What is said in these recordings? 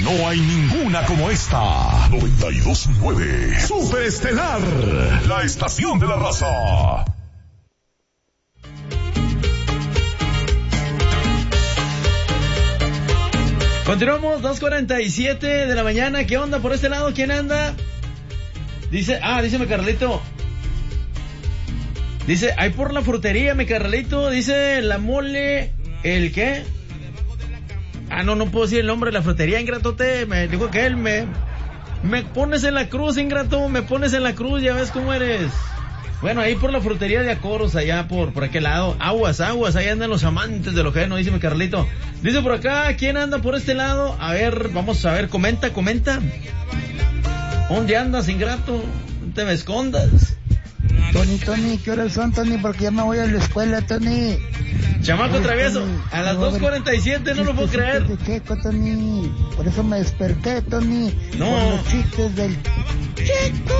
No hay ninguna como esta. 92.9 Superestelar, la estación de la raza. Continuamos, 2:47 de la mañana. ¿Qué onda por este lado? ¿Quién anda? Dice mi Carlito. Dice, ahí por la frutería, mi Carlito. Dice, la mole, ¿el qué? No puedo decir el nombre de la frutería, ingratote. Me dijo que él me pones en la cruz, ingrato. Me pones en la cruz, ya ves cómo eres. Bueno, ahí por la frutería de Acoros, allá por aquel lado. Aguas, ahí andan los amantes de lo ajeno, dice mi Carlito. Dice por acá, ¿quién anda por este lado? A ver, vamos a ver, comenta. ¿Dónde andas, ingrato? No te me escondas. Tony, ¿qué horas son, Tony? Porque ya me voy a la escuela, Tony. Chamaco travieso, Tony, a las 2:47, no lo puedo creer. De Checo, Tony. Por eso me desperté, Tony. No. Por los chistes del Checo.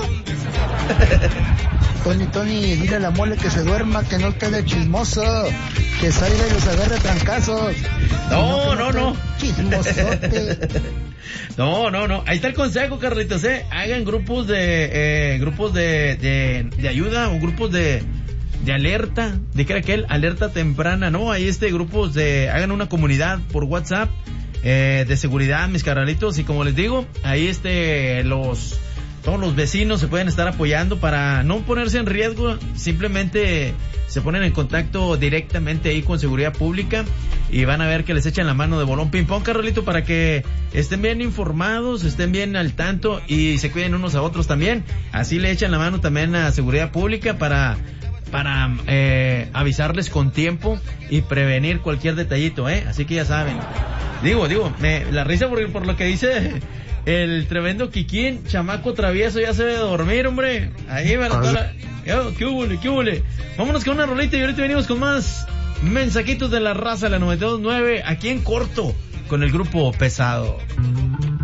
Tony, dile a la mole que se duerma, que no quede chismoso, que salga y los agarre trancazos. No. Chismosote. No. Ahí está el consejo, Carlitos, hagan grupos de ayuda o grupos de alerta, de que era aquel alerta temprana, ¿no? Ahí grupos hagan una comunidad por WhatsApp de seguridad, mis carnalitos, y como les digo, ahí todos los vecinos se pueden estar apoyando para no ponerse en riesgo, simplemente se ponen en contacto directamente ahí con seguridad pública y van a ver que les echan la mano de bolón ping pong, Carolito, para que estén bien informados, estén bien al tanto y se cuiden unos a otros también. Así le echan la mano también a seguridad pública para avisarles con tiempo y prevenir cualquier detallito, así que ya saben. La risa por lo que dice el tremendo Kikín, chamaco travieso, ya se debe dormir, hombre. Ahí va ¿Qué hule? Vámonos con una rolita y ahorita venimos con más mensajitos de la raza, la 92.9, aquí en corto, con el grupo Pesado.